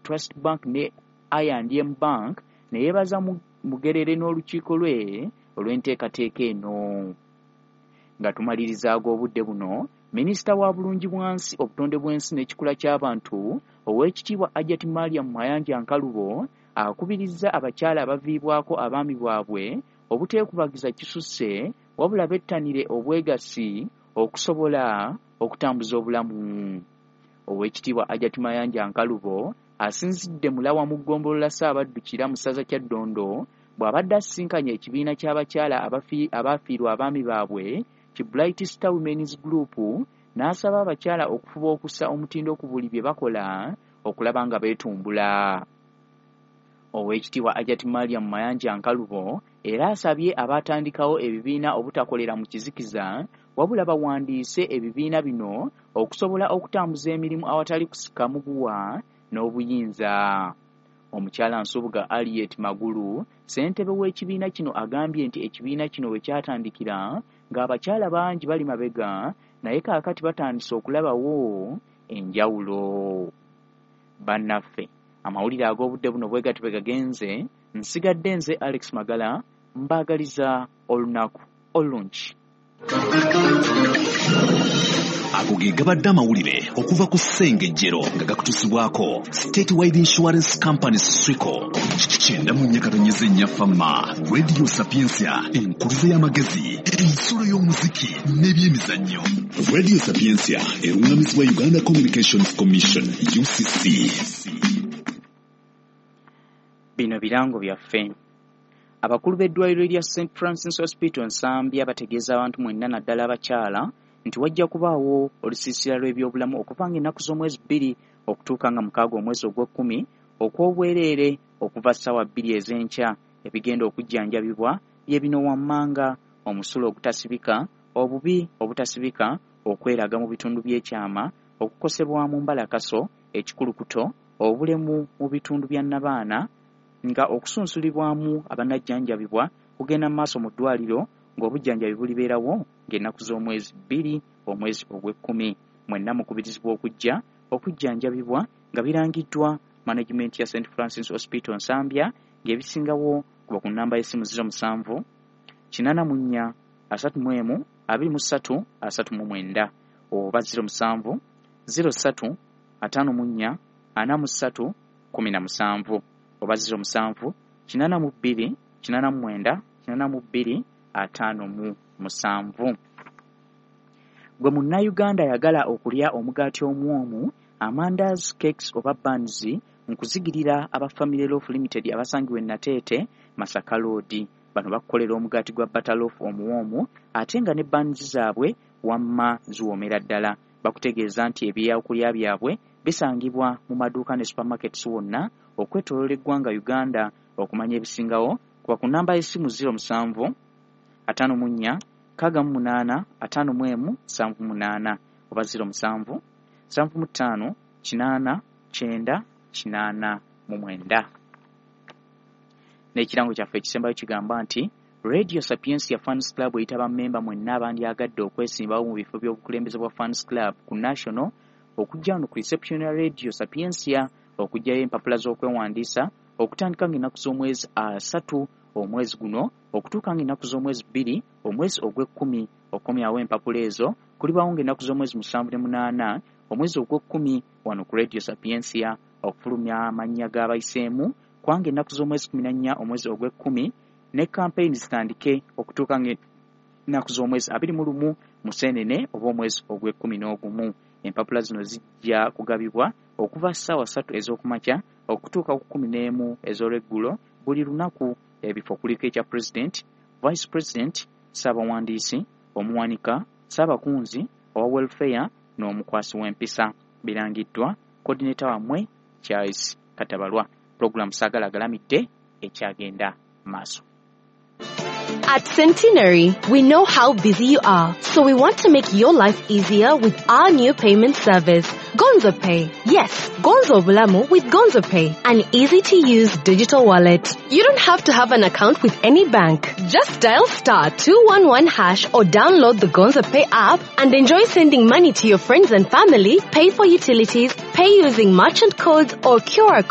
Trust Bank ne I&M Bank ne yeebaza Mugerere n'olukiiko lwe olw'enteekateeka eno. Nga tumaliriza ag'obudde buno, Minisita wa Bulungibwansi, Obutonde bw'ensi n'ekikula ky'abantu Oweekitiibwa Hajjati Mariam Mayanja Nkalubo akubirizza abakyala abaviibwako abaami baabwe obuteekubagiza kisusse wabula bettanire obwegassi okusobola okutambuza obulamu. Oweekitiibwa Hajjati Mayanja Nkalubo asinzidde Mulawa mu ggombolola Ssaabaddukira mu ssaza Kyaddondo bw'abadde asisinkanye ekibiina ky'abakyala abaafiirwa abaami baabwe ki Bright Star Women's Group n'asaba abakyala okufuba okussa omutindo ku buli bye bakola okulaba nga beetumbula. Oweekitiibwa Hajjati Mariam Mayanja Nkalubo era asabye abaatandikawo ebibiina obutakolera mu kizikiza wabula bawandiise ebibiina bino okusobola okutambuza emirimu awatali kusikamuguwa n'obuyinza. Omukyala Nsubuga Aliet Magulu, ssentebe w'ekibiina kino, agambye nti ekibiina kino bwe kyatandikira ng'abakyala bangi bali mabega naye kaakati batandise okulabawo enjawulo. Bannaffe, amawulire ag'obudde buno bwe gati bwe gagenze, nsigadde nze Alex Magala mbaagaliza olunaku olungi. Ago ge gabadde amawulire okuva ku Ssengejjero nga gakutusibwako Statewide Insurance Company Srico. Kyenda mu nnyakatonyeze nnyafamma Radio Sapiensia, enkuluze y'amagezi, ensulo y'omuziki n'ebyemizannyo. Radio Sapiensia erungamizibwa Uganda Communications Commission UCC. Bino birango byaffe. Abakulu b'eddwaliro lya St. Francis Hospital Nsambya bategeeza abantu mwenna naddala abakyala nti wajja kubaawo olusiisira lw'ebyobulamu okuva ng'ennaku z'omwezi 2 okutuuka nga 6 omwezi ogw'Okumi okw'obwereere okuva ssaawa 2 ez'enkya. Ebigenda okujjanjabibwa bye bino wammanga, omusulo ogutasibika, obubi obutasibika, okweraga mu bitundu by'ekyama, okukosebwa mu mbalakaso, ekikulukuto, obulemu mu bitundu bya nnabaana, nga okusunsulibwamu abanajjanjabibwa kugenda mu maaso mu ddwaliro ng'obujjanjabi bulibeerawo ng'ennaku z'omwezi 2 omwezi ogw'Ekumi. Mwenna mukubirizibwa okujja okujjanjabibwa nga birangiddwa management ya St. Francis Hospital Nsambya, ng'ebisingawo kuba ku nnamba y'essimu 07 84 31 23 39 oba 07 03 54 43 17 oba 07 82 89 92 57. Gwe munnayuganda ayagala okulya omugaati omwomu, amandazi, cakes oba buns, nkuzigirira aba Family Loaf Limited abasangiwe Nateete, Masaka Road. Bano bakukolera omugaati gwa butter loaf omuwoomu ate nga ne buns zaabwe wamma ziwoomera ddala. Bakutegeeza nti ebyokulya byabwe bisangibwa mu maduuka ne supermarkets wonna okwetooloola eggwanga Uganda. Okumanya ebisingawo kuba ku nnamba y'essimu 07 54 68 51 78 oba 07 75 8 9 8 N'ekirango kyaffe ekisembayo kigamba nti Radio Sapiensia Fans Club eyitaba mmemba mwenna abandyagadde okwesimbawo mu bifo by'obukulembeze bwa Fans Club ku National okujja wano ku reception ya Radio Sapiensia okujjayo empapula z'okwewandiisa okutandika ng'ennaku z'omwezi 3 omwezi guno okutuuka ng'ennaku z'omwezi 2 omwezi ogw'Ekumi. Okomyawo empapula ezo kulibaawo ng'ennaku z'omwezi 7 ne 8 omwezi ogw'Ekumi wano ku Radio Sapiensia okufulumya amannya g'abayiseemu kwanga ennaku z'omwezi 14 omwezi ogw'Ekumi ne campaign zitandike okutuuka ng'ennaku z'omwezi 21 Museenene oba omwezi ogw'Ekumi. Empapula zino zijja kugabibwa okuva ssaawa 3 ez'okumakya okutuuka ku 11 ez'olweggulo buli lunaku. Ebifo kuliko ekya President, Vice President, Ssaabawandiisi, Omuwanika, Ssaabakunzi, owa Welfare n'omukwasi w'empisa. Birangiddwa coordinator wammwe Charles Katabalwa. Program saagala galamidde ekyagenda maaso. At Centenary, we know how busy you are, so we want to make your life easier with our new payment service, Gonzo Pay. Yes, Gonzo Bulamu with Gonzo Pay, an easy-to-use digital wallet. You don't have to have an account with any bank. Just dial *211# or download the Gonzo Pay app and enjoy sending money to your friends and family, pay for utilities, pay using merchant codes or QR